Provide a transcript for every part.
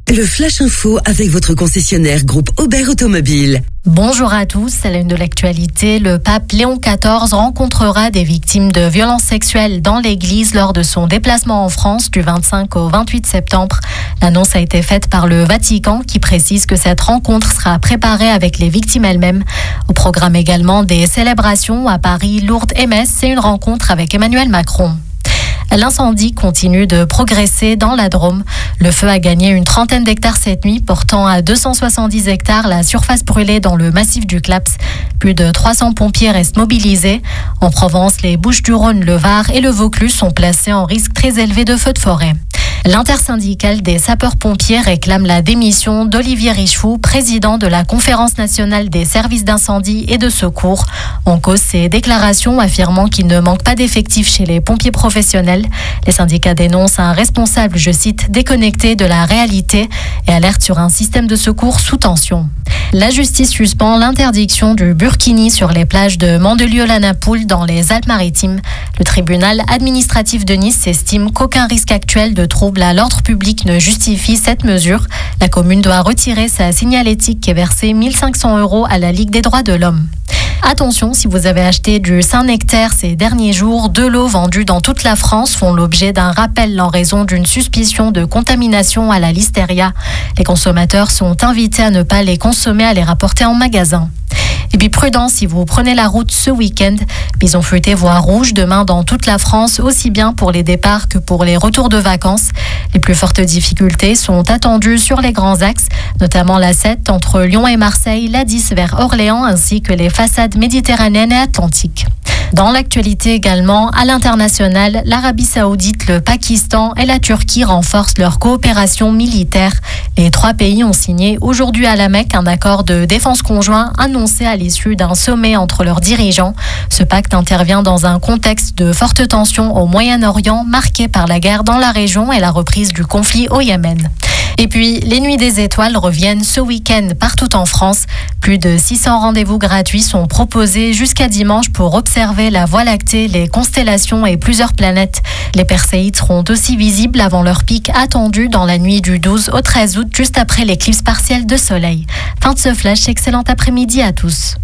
Le Flash Info avec votre concessionnaire groupe Aubert Automobile. Bonjour à tous, à la une de l'actualité, le pape Léon XIV rencontrera des victimes de violences sexuelles dans l'église lors de son déplacement en France du 25 au 28 septembre. L'annonce a été faite par le Vatican qui précise que cette rencontre sera préparée avec les victimes elles-mêmes. Au programme également des célébrations à Paris, Lourdes et Metz et une rencontre avec Emmanuel Macron. L'incendie continue de progresser dans la Drôme. Le feu a gagné une trentaine d'hectares cette nuit, portant à 270 hectares la surface brûlée dans le massif du Claps. Plus de 300 pompiers restent mobilisés. En Provence, les Bouches-du-Rhône, le Var et le Vaucluse sont placés en risque très élevé de feux de forêt. L'intersyndicale des sapeurs-pompiers réclame la démission d'Olivier Richefou, président de la Conférence nationale des services d'incendie et de secours. En cause, ses déclarations affirmant qu'il ne manque pas d'effectifs chez les pompiers professionnels. Les syndicats dénoncent un responsable, je cite, déconnecté de la réalité et alertent sur un système de secours sous tension. La justice suspend l'interdiction du burkini sur les plages de Mandelieu-la-Napoule dans les Alpes-Maritimes. Le tribunal administratif de Nice estime qu'aucun risque actuel de trouble à l'ordre public ne justifie cette mesure. La commune doit retirer sa signalétique et verser 1 500 € à la Ligue des droits de l'homme. Attention, si vous avez acheté du Saint-Nectaire ces derniers jours, deux lots vendus dans toute la France font l'objet d'un rappel en raison d'une suspicion de contamination à la listeria. Les consommateurs sont invités à ne pas les consommer, à les rapporter en magasin. Et puis prudence si vous prenez la route ce week-end. Bison futé voie rouge demain dans toute la France, aussi bien pour les départs que pour les retours de vacances. Les plus fortes difficultés sont attendues sur les grands axes, notamment la 7 entre Lyon et Marseille, la 10 vers Orléans ainsi que les façades méditerranéennes et atlantiques. Dans l'actualité également, à l'international, l'Arabie Saoudite, le Pakistan et la Turquie renforcent leur coopération militaire. Les trois pays ont signé aujourd'hui à la Mecque un accord de défense conjoint annoncé à l'issue d'un sommet entre leurs dirigeants. Ce pacte intervient dans un contexte de forte tension au Moyen-Orient marqué par la guerre dans la région et la reprise du conflit au Yémen. Et puis, les Nuits des Étoiles reviennent ce week-end partout en France. Plus de 600 rendez-vous gratuits sont proposés jusqu'à dimanche pour observer la Voie lactée, les constellations et plusieurs planètes. Les Perséides seront aussi visibles avant leur pic attendu dans la nuit du 12 au 13 août, juste après l'éclipse partielle de soleil. Fin de ce flash, excellent après-midi à tous.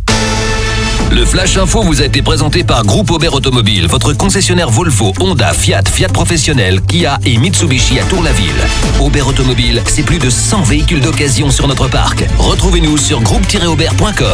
Le Flash Info vous a été présenté par Groupe Aubert Automobile, votre concessionnaire Volvo, Honda, Fiat, Fiat Professionnel, Kia et Mitsubishi à Tour-la-Ville. Aubert Automobile, c'est plus de 100 véhicules d'occasion sur notre parc. Retrouvez-nous sur groupe-aubert.com.